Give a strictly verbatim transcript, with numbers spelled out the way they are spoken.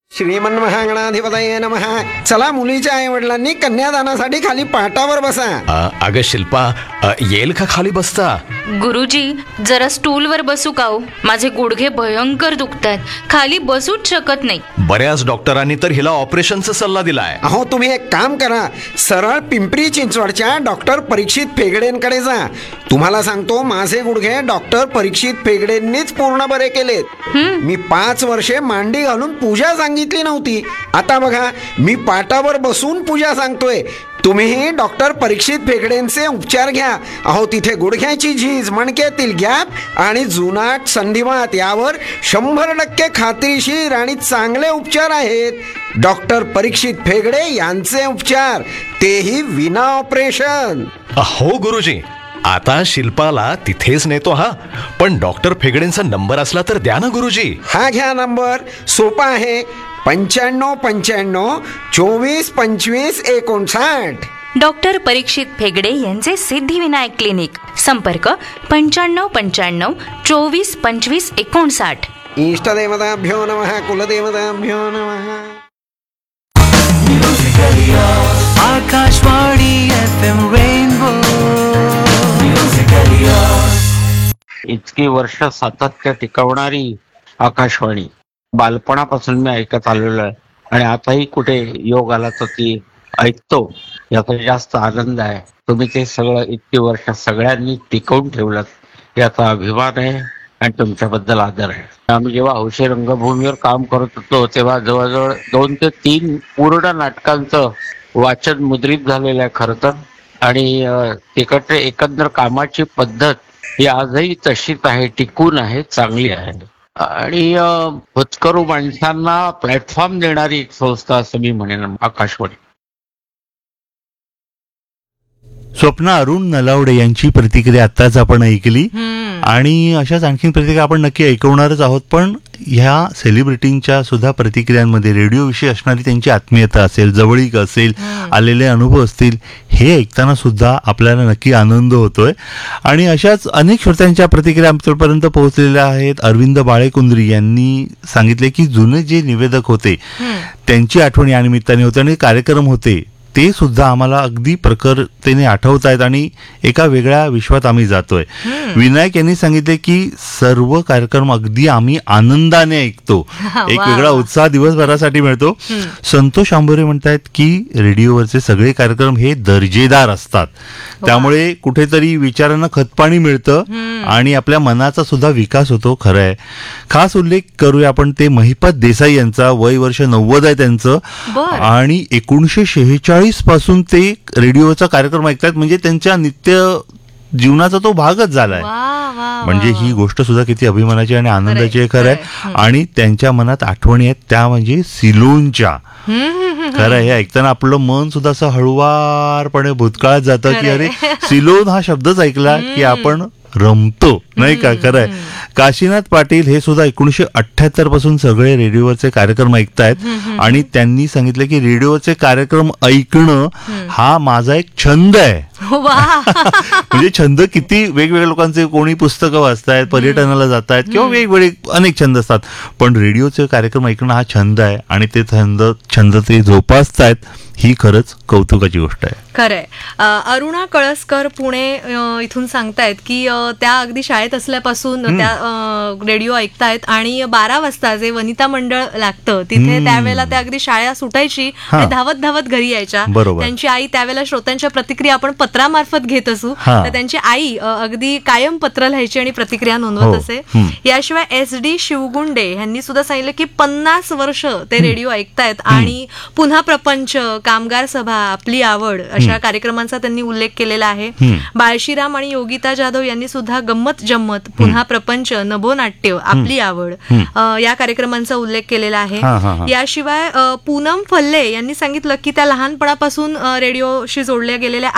श्रीमन्महागणाधिपतये नमः. चला, मुलीच्या आई वडिलांनी कन्यादानासाठी खाली पाटावर बसा. अ, अगं शिल्पा, अ, येईल का खाली बसता? गुरुजी, जरा स्टूलवर बसू का हो? माझे गुडघे भयंकर दुखतात, खाली बसूच शकत नाही. बऱ्याच डॉक्टरांनी तर हिला ऑपरेशनचा सल्ला दिलाय. अहो, तुम्ही एक काम करा, सरळ पिंपरी चिंचवडच्या डॉक्टर परीक्षित फेगडेंकडे जा. तुम्हाला सांगतो, माझे गुडघे डॉक्टर परीक्षित फेगडेंनीच पूर्ण बरे केलेत. मी पाच वर्षे मांडी घालून पूजा सांगितली नव्हती. आता बघा, मी पाटावर बसून पूजा सांगतोय. तुम्हीही डॉक्टर परीक्षित फेगडेंचे उपचार घ्या. अहो, तिथे गुडघ्याची झीज, मणक्यातील गॅप आणि जुनाट संधिवात यावर शंभर टक्के खात्रीशीर आणि चांगले उपचार आहेत. डॉक्टर परीक्षित फेगडे यांचे उपचार, तेही विना ऑपरेशन. हो गुरुजी, आता शिल्पाला तिथेच नेतो. हा, पण डॉक्टर फेगडेंचा नंबर असला तर द्या ना गुरुजी. हा घ्या नंबर, सोपा आहे. पंच्याण्णव पंच्याण्णव चोवीस पंचवीस एकोणसाठ. डॉक्टर परीक्षित फेगडे यांचे सिद्धिविनायक क्लिनिक. संपर्क पंच्याण्णव पंच्याण्णव चोवीस पंचवीस एकोणसाठ. इष्टदेवताभ्यो नमः, कुलदेवताभ्यो नमः. Akashvani F M rainbow. इतकी वर्ष सातत्य टिकवणारी आकाशवाणी, बालपणापासून मी ऐकत आलेलो आहे आणि आताही कुठे योग आला तर ती ऐकतो, याचा जास्त आनंद आहे. तुम्ही ते सगळं इतकी वर्ष सगळ्यांनी टिकवून ठेवलं, याचा अभिमान आहे आणि तुमच्याबद्दल आदर आहे. आम्ही जेव्हा हौशी रंगभूमीवर काम करत होतो तेव्हा जवळजवळ दोन ते तीन पूर्ण नाटकांचं वाचन मुद्रित झालेलं आहे खरं तर. आणि तिकडचे एकंदर कामाची पद्धत ही आजही तशीच आहे, टिकून आहे, चांगली आहे. आणि होतकरू माणसांना प्लॅटफॉर्म देणारी एक संस्था असं मी म्हणेन आकाशवाणी. स्वप्ना अरुण नलावडे यांची प्रतिक्रिया आत्ताच आपण ऐकली आणि अशाच आणखीन प्रतिक्रिया आपण नक्की ऐकवणारच आहोत. पण ह्या सेलिब्रिटींच्या सुद्धा प्रतिक्रियांमध्ये रेडिओविषयी असणारी त्यांची आत्मीयता असेल, जवळीक असेल, आलेले अनुभव असतील, हे ऐकताना सुद्धा आपल्याला नक्की आनंद होतोय. आणि अशाच अनेक श्रोत्यांच्या प्रतिक्रिया आमच्यापर्यंत पोहोचलेल्या आहेत. अरविंद बाळेकुंद्री यांनी सांगितले की जुने जे निवेदक होते त्यांची आठवण या निमित्ताने होते आणि कार्यक्रम होते ते सुद्धा आम्हाला अगदी प्रखरतेने आठवत आहेत आणि एका वेगळ्या विश्वात आम्ही जातोय. विनायक यांनी सांगितले की सर्व कार्यक्रम अगदी आम्ही आनंदाने ऐकतो, एक वेगळा उत्साह दिवसभरासाठी मिळतो. संतोष आंबोरे म्हणतायत की रेडिओवरचे सगळे कार्यक्रम हे दर्जेदार असतात, त्यामुळे कुठेतरी विचारांना खतपाणी मिळतं आणि आपल्या मनाचा सुद्धा विकास होतो. खरं आहे. खास उल्लेख करूया आपण ते महिपत देसाई यांचा. वय वर्ष नव्वद आहे त्यांचं आणि एकोणीसशे शेहेचाळीस पासून ते रेडिओचा कार्यक्रम ऐकतात, म्हणजे त्यांच्या नित्य जीवनाचा तो भागच झालाय. म्हणजे ही गोष्ट सुद्धा किती अभिमानाची आणि आनंदाची आहे. खरं आहे. आणि त्यांच्या मनात आठवणी आहेत त्या म्हणजे सिलोनच्या. खरं आहे, हे ऐकताना आपलं मन सुद्धा असं हळुवारपणे भूतकाळात जातं की अरे सिलोन हा शब्दच ऐकला की आपण रमतो, नाही का. खरं आहे. काशीनाथ पाटील हे सुद्धा एकोणीसशे अठ्ठ्याहत्तर पासून सगळे रेडिओवरचे कार्यक्रम ऐकतायत आणि त्यांनी सांगितलं की रेडिओचे कार्यक्रम ऐकणं हा माझा एक छंद आहे. म्हणजे छंद किती वेगवेगळ्या लोकांचे, कोणी पुस्तकं वाचतायत, पर्यटनाला जात आहेत किंवा वेगवेगळे अनेक छंद असतात, पण रेडिओचे कार्यक्रम ऐकणं हा छंद आहे आणि ते छंद छंद ते जोपासतायत, ही खरंच कौतुकाची गोष्ट आहे. खरंय. अरुणा कळसकर पुणे इथून सांगतायत की त्या अगदी शाळेत असल्यापासून त्या रेडिओ ऐकतायत आणि बारा वाजता जे वनिता मंडळ लागतं तिथे त्यावेळेला त्या अगदी शाळा सुटायची आणि धावत धावत घरी यायच्या. त्यांची आई त्यावेळेला श्रोत्यांच्या प्रतिक्रिया आपण पत्रामार्फत घेत असू तर त्यांची आई अगदी कायम पत्र लिहायची आणि प्रतिक्रिया नोंदवत असे. याशिवाय एस डी शिवगुंडे यांनी सुद्धा सांगितलं की पन्नास वर्ष ते रेडिओ ऐकतायत आणि पुन्हा प्रपंच, कामगार सभा, आपली आवड अशा कार्यक्रमांचा त्यांनी उल्लेख केलेला आहे. बाळशीराम आणि योगिता जाधव यांनी सुद्धा गंमत जम्मत, पुन्हा प्रपंच, नभोनाट्य, आपली आवड या कार्यक्रमांचा उल्लेख केलेला आहे. याशिवाय पूनम फल्ले यांनी सांगितलं की त्या लहानपणापासून रेडिओशी जोडल्या गेलेल्या